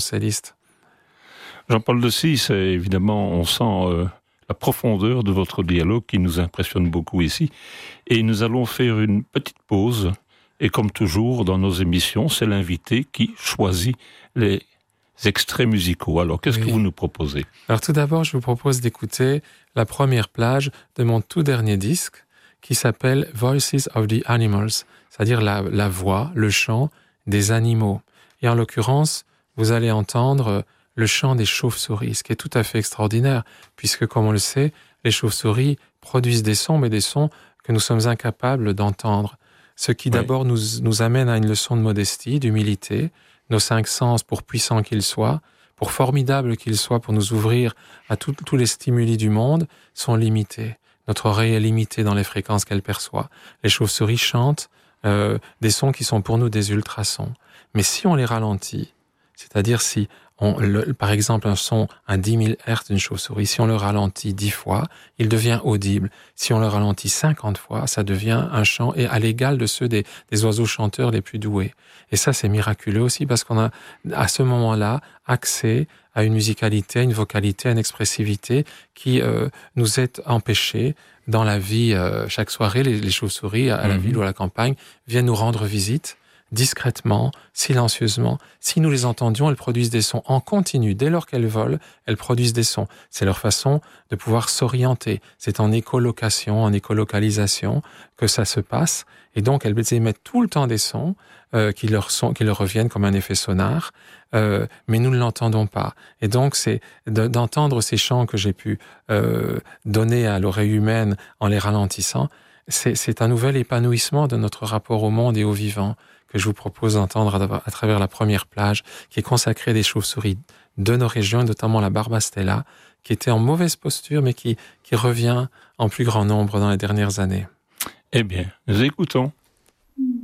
violoncelliste. Jean-Paul Dessy, c'est évidemment, on sent la profondeur de votre dialogue qui nous impressionne beaucoup ici. Et nous allons faire une petite pause. Et comme toujours dans nos émissions, c'est l'invité qui choisit les extraits musicaux. Alors, qu'est-ce que vous nous proposez ? Alors tout d'abord, je vous propose d'écouter la première plage de mon tout dernier disque qui s'appelle Voices of the Animals, c'est-à-dire la voix, le chant des animaux. Et en l'occurrence, vous allez entendre le chant des chauves-souris, ce qui est tout à fait extraordinaire, puisque comme on le sait, les chauves-souris produisent des sons, mais des sons que nous sommes incapables d'entendre. Ce qui d'abord nous amène à une leçon de modestie, d'humilité. Nos 5 sens, pour puissants qu'ils soient, pour formidables qu'ils soient, pour nous ouvrir à tous les stimuli du monde, sont limités. Notre oreille est limitée dans les fréquences qu'elle perçoit. Les chauves-souris chantent des sons qui sont pour nous des ultrasons. Mais si on les ralentit, c'est-à-dire si, par exemple, un son à 10 000 Hz d'une chauve-souris, si on le ralentit 10 fois, il devient audible. Si on le ralentit 50 fois, ça devient un chant à l'égal de ceux des oiseaux chanteurs les plus doués. Et ça, c'est miraculeux aussi parce qu'on a, à ce moment-là, accès à une musicalité, à une vocalité, à une expressivité qui nous est empêchée dans la vie. Chaque soirée, les chauves-souris, à la ville ou à la campagne, viennent nous rendre visite. Discrètement, silencieusement. Si nous les entendions, elles produisent des sons en continu. Dès lors qu'elles volent, elles produisent des sons. C'est leur façon de pouvoir s'orienter. C'est en écolocation, en écolocalisation que ça se passe. Et donc, elles émettent tout le temps des sons qui leur reviennent comme un effet sonore, mais nous ne l'entendons pas. Et donc, c'est d'entendre ces chants que j'ai pu donner à l'oreille humaine en les ralentissant. C'est un nouvel épanouissement de notre rapport au monde et au vivant que je vous propose d'entendre à travers la première plage, qui est consacrée des chauves-souris de nos régions, notamment la Barbastella, qui était en mauvaise posture, mais qui revient en plus grand nombre dans les dernières années. Eh bien, nous écoutons.